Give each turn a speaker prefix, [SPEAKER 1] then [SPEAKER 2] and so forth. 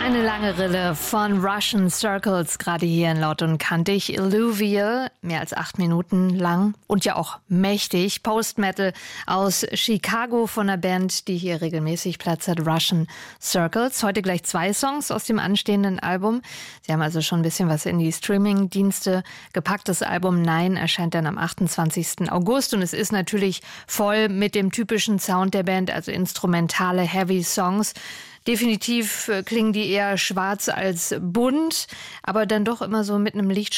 [SPEAKER 1] Eine lange Rille von Russian Circles, gerade hier in Laut und Kantig. Illuvial, mehr als 8 Minuten lang und ja auch mächtig. Post-Metal aus Chicago von der Band, die hier regelmäßig Platz hat, Russian Circles. Heute gleich 2 Songs aus dem anstehenden Album. Sie haben also schon ein bisschen was in die Streaming-Dienste gepackt. Das Album Nein erscheint dann am 28. August und es ist natürlich voll mit dem typischen Sound der Band, also instrumentale Heavy Songs. Definitiv klingen die eher schwarz als bunt, aber dann doch immer so mit einem